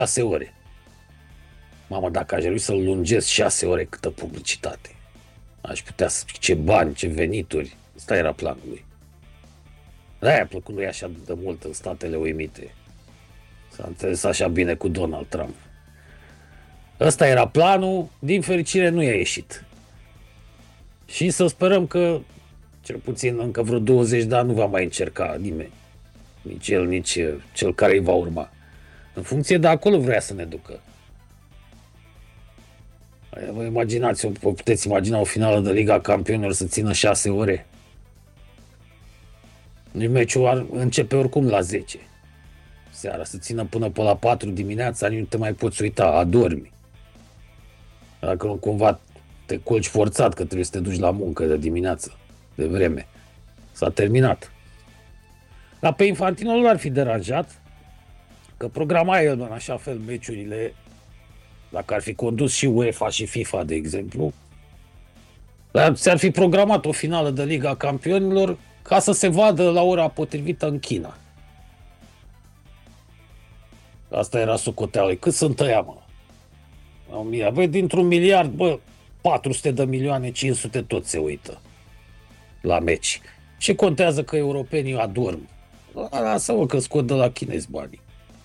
6 ore. Mamă, dacă aș reuși să-l lungesc 6 ore câtă publicitate. Aș putea să zic ce bani, ce venituri. Ăsta era planul lui. De-aia plăcut lui așa de mult în Statele Unite. S-a înțeles așa bine cu Donald Trump. Ăsta era planul, din fericire nu i-a ieșit. Și să sperăm că, cel puțin încă vreo 20 de ani, nu va mai încerca nimeni. Nici el, nici cel care îi va urma. În funcție de acolo vrea să ne ducă. Vă imaginați, vă puteți imagina o finală de Liga Campionilor să țină 6 ore? Nici meciul ar începe oricum la 10 seara, să țină până pe la 4 dimineața, nu te mai poți uita, adormi. Dacă nu cumva te culci forțat că trebuie să te duci la muncă de dimineață, de vreme. S-a terminat. Dar pe Infantino nu l-ar fi deranjat că programa el în așa fel meciurile, dacă ar fi condus și UEFA și FIFA, de exemplu, ți-ar fi programat o finală de Liga Campionilor ca să se vadă la ora potrivită în China. Asta era socoteală. Cât sunt ăia, mă? Băi, dintr-un miliard, 400 de milioane, 500 tot se uită la meci. Și contează că europenii adorm. Lasă-mă că scot de la chinezi banii.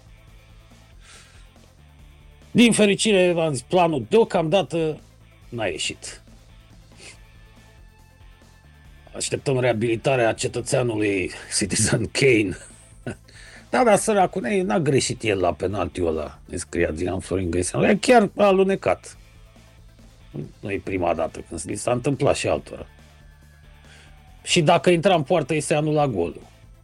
Din fericire, v-am zis, planul deocamdată n-a ieșit. Așteptăm reabilitarea cetățeanului Citizen Kane. Dar săracul, n-a greșit el la penaltiul ăla, ne scria Dilan Florin Găiseanu. Chiar a alunecat. Nu e prima dată când li s-a întâmplat și altora. Și dacă intra în poartă, îi se anula golul.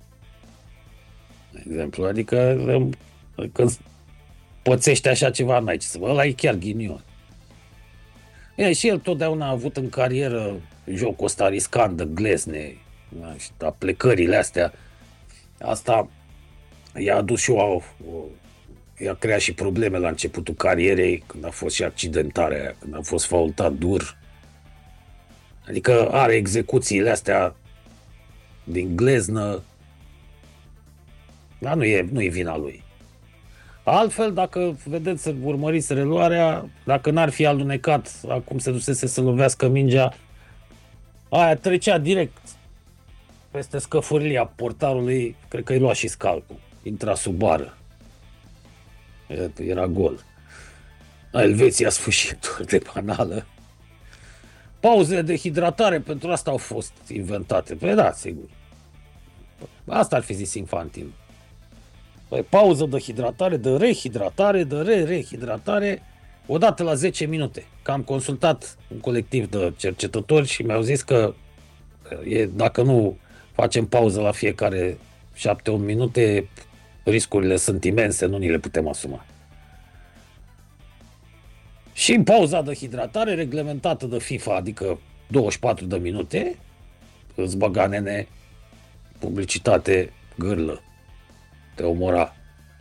De exemplu, adică când pățește așa ceva, n-ai ce să vă. Ăla e chiar ghinion. Și el totdeauna a avut în carieră jocul ăsta riscant de glezne, a plecările astea. Asta i-a adus și i-a creat și probleme la începutul carierei, când a fost și accidentarea aia, când a fost faultat dur. Adică are execuțiile astea din gleznă, dar nu e vina lui. Altfel, dacă vedeți să urmăriți reluarea, dacă n-ar fi alunecat, acum se dusese să lovească mingea, aia trecea direct peste scăfurilia portarului, cred că îi lua și scalpul, intra sub bară. Era gol. Elveția sfârșitul de banală. Pauzele de hidratare pentru asta au fost inventate. Păi da, sigur. Asta ar fi zis Infantino. Păi pauză de hidratare, de rehidratare, de rehidratare, odată la 10 minute. Că am consultat un colectiv de cercetători și mi-au zis că dacă nu facem pauză la fiecare 7-8 minute, riscurile sunt imense, nu ni le putem asuma. Și în pauza de hidratare, reglementată de FIFA, adică 24 de minute, îți băga nene publicitate gârlă. Te omora.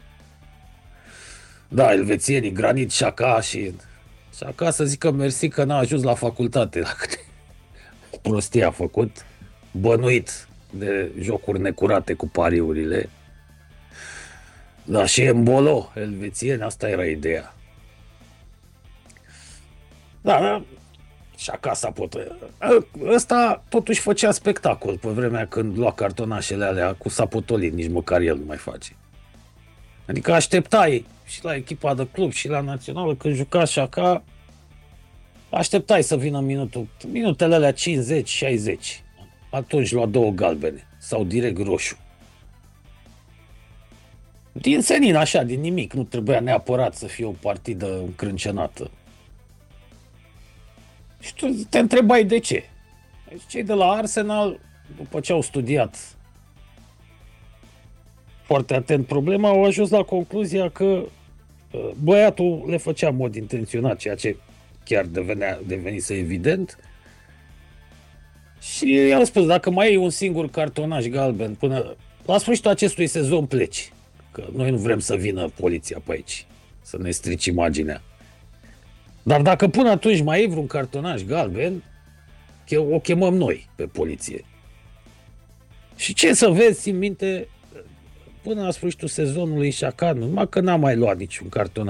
Da, elvețienii, Granit Xhaka și Xhaka să zică mersi că n-a ajuns la facultate. La câte prostii a făcut, bănuit de jocuri necurate cu pariurile. Da, și Embolo, elvețieni, asta era ideea. Da, și acasă ăsta totuși făcea spectacol pe vremea când lua cartonașele alea cu Sapotolin, nici măcar el nu mai face. Adică așteptai și la echipa de club și la națională când juca Xhaka, așteptai să vină minutele alea 50-60. Atunci lua 2 galbene sau direct roșu. Din senin, așa, din nimic, nu trebuia neapărat să fie o partidă încrâncenată. Și tu te întrebai de ce. Deci cei de la Arsenal, după ce au studiat foarte atent problema, au ajuns la concluzia că băiatul le făcea în mod intenționat, ceea ce chiar devenise evident. Și i-au spus, dacă mai e un singur cartonaș galben până la sfârșitul acestui sezon pleci. Că noi nu vrem să vină poliția pe aici, să ne strici imaginea. Dar dacă până atunci mai e vreun cartonaș galben, o chemăm noi pe poliție. Și ce să vezi, țin minte, până la sfârșitul sezonului și acasă, numai că n-am mai luat niciun carton